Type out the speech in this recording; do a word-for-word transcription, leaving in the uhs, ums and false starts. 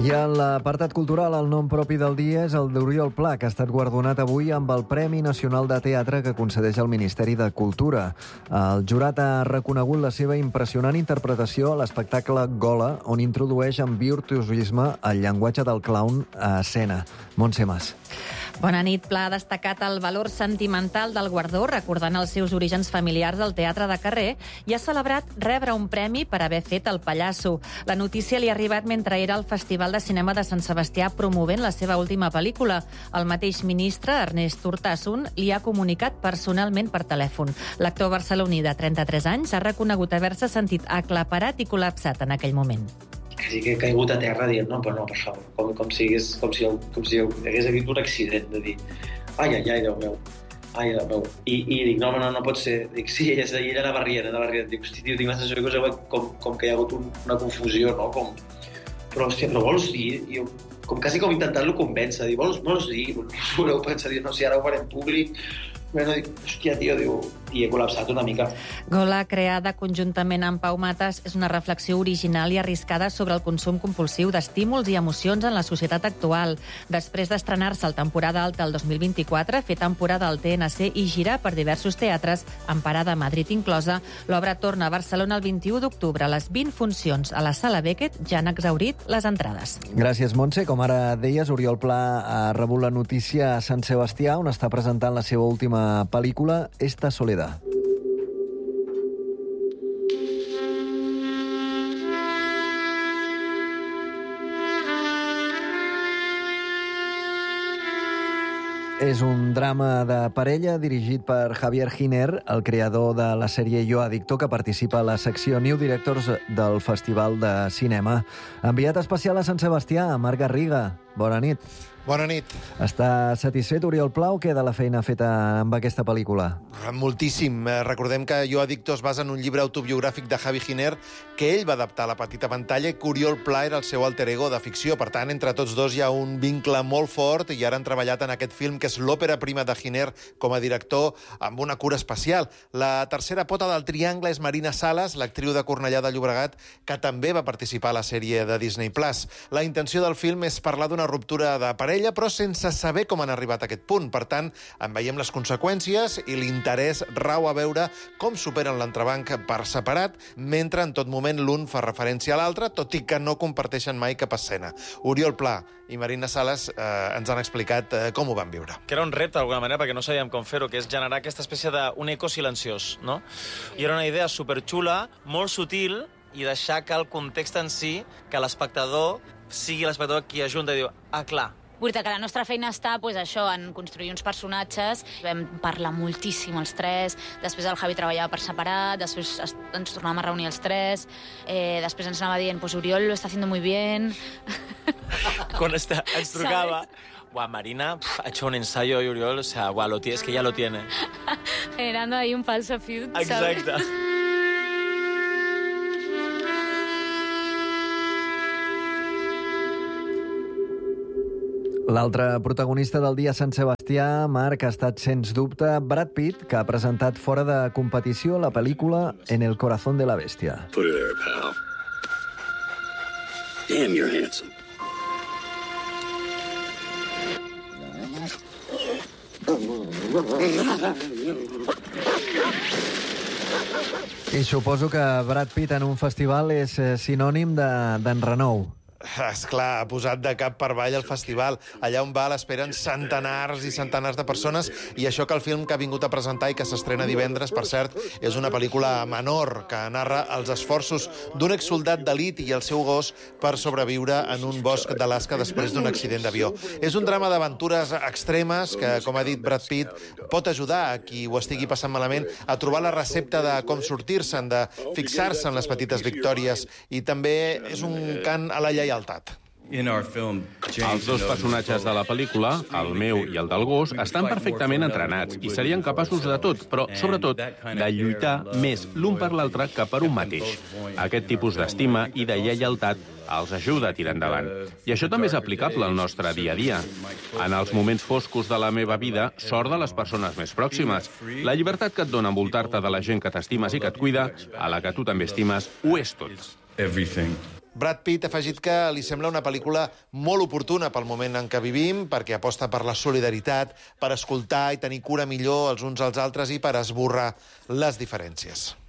I en l'apartat cultural, el nom propi del dia és el d'Oriol Pla, que ha estat guardonat avui amb el Premi Nacional de Teatre que concedeix el Ministeri de Cultura. El jurat ha reconegut la seva impressionant interpretació a l'espectacle Gola, on introdueix amb virtuosisme el llenguatge del clown a escena. Montse Mas. Bona nit. Pla ha destacat el valor sentimental del guardó, recordant els seus orígens familiars al teatre de carrer, i ha celebrat rebre un premi per haver fet El Pallasso. La notícia li ha arribat mentre era al Festival de Cinema de Sant Sebastià promovent la seva última pel·lícula. El mateix ministre, Ernest Urtasun, li ha comunicat personalment per telèfon. L'actor barceloní de trenta-tres anys ha reconegut haver-se sentit aclaparat i col·lapsat en aquell moment. Quasi que he caigut a terra dient, no, però no, per favor, com, com si hagués, com si, com si hagués hagut un accident, de dir, ai, ai, ai, Déu meu, ai, Déu meu. I, i dic, no, no, no pot ser. Dic, sí, és d'ahir, ella anava rient, anava rient. Dic, hosti, tio, tinc la sensació que com, com que hi ha hagut un, una confusió, no? Com, però, hòstia, però vols dir? I jo, com quasi com intentant-lo convèncer, dir, vols, vols dir? Us voleu pensar, dir, no, si ara ho farem públic. Bueno, dic, hòstia, tio, diu, i he col·lapsat una mica. Gola, creada conjuntament amb Pau Matas, és una reflexió original i arriscada sobre el consum compulsiu d'estímuls i emocions en la societat actual. Després d'estrenar-se el temporada alta el dos mil vint-i-quatre, fer temporada al T N C i girar per diversos teatres, amb parada a Madrid inclosa, l'obra torna a Barcelona el vint-i-u d'octubre. Les vint funcions a la Sala Beckett ja han exhaurit les entrades. Gràcies, Montse. Com ara deies, Oriol Pla ha rebut la notícia a Sant Sebastià, on està presentant la seva última pel·lícula, Esta Soledad. És un drama de parella dirigit per Javier Giner, el creador de la sèrie Jo Adicto, que participa a la secció New Directors del Festival de Cinema. Enviat especial a Sant Sebastià, Marc Garriga. Bona nit. Bona nit. Està satisfet Oriol Pla o què de la feina feta amb aquesta pel·lícula? Moltíssim. Recordem que Jo Adicto es basa en un llibre autobiogràfic de Javi Giner que ell va adaptar a la petita pantalla i que Oriol Pla era el seu alter ego de ficció. Per tant, entre tots dos hi ha un vincle molt fort i ara han treballat en aquest film que és l'òpera prima de Giner com a director amb una cura especial. La tercera pota del triangle és Marina Sales, l'actriu de Cornellà de Llobregat, que també va participar a la sèrie de Disney Plus. La intenció del film és parlar d'una ruptura de parella, però sense saber com han arribat a aquest punt. Per tant, en veiem les conseqüències i l'interès rau a veure com superen l'entrebanc per separat, mentre en tot moment l'un fa referència a l'altre, tot i que no comparteixen mai cap escena. Oriol Pla i Marina Sales eh, ens han explicat eh, com ho van viure. Que era un repte, d'alguna manera, perquè no sabíem com fer-ho, que és generar aquesta espècie d'un eco silenciós, no? I era una idea superxula, molt sutil, i deixar que el context en si, que l'espectador sigui l'espectador qui ajunta i diu, ah, clar. Vull dir que la nostra feina està pues, això, en construir uns personatges. Vam parlar moltíssim els tres, després el Javi treballava per separat, després ens tornàvem a reunir els tres, eh, després ens anava dient, pues Oriol lo está haciendo muy bien. Quan està, ens trucava... Buah, Marina pf, ha hecho un ensayo y Oriol, o sea, buah, lo tiene, es que ya lo tiene. Generando ahí un falso feud, Exacte. ¿sabes? L'altre protagonista del dia a Sant Sebastià, Marc, ha estat, sens dubte, Brad Pitt, que ha presentat fora de competició la pel·lícula En el corazón de la bestia. Put it there, pal. Damn, you're handsome. I suposo que Brad Pitt en un festival és sinònim d'enrenou. Esclar, ha posat de cap per avall el festival. Allà on va l'esperen centenars i centenars de persones, i això que el film que ha vingut a presentar i que s'estrena divendres, per cert, és una pel·lícula menor que narra els esforços d'un exsoldat d'elit i el seu gos per sobreviure en un bosc d'Alaska després d'un accident d'avió. És un drama d'aventures extremes que, com ha dit Brad Pitt, pot ajudar a qui ho estigui passant malament a trobar la recepta de com sortir-se'n, de fixar-se en les petites victòries, i també és un cant a la lleialtat. Els dos personatges de la pel·lícula, el meu i el del gos, estan perfectament entrenats i serien capaços de tot, però, sobretot, de lluitar més l'un per l'altre que per un mateix. Aquest tipus d'estima i de lleialtat els ajuda a tirar endavant. I això també és aplicable al nostre dia a dia. En els moments foscos de la meva vida, sort de les persones més pròximes. La llibertat que et dona envoltar-te de la gent que t'estimes i que et cuida, a la que tu també estimes, ho és tot. Everything. Brad Pitt ha afegit que li sembla una pel·lícula molt oportuna pel moment en què vivim, perquè aposta per la solidaritat, per escoltar i tenir cura millor els uns als altres i per esborrar les diferències.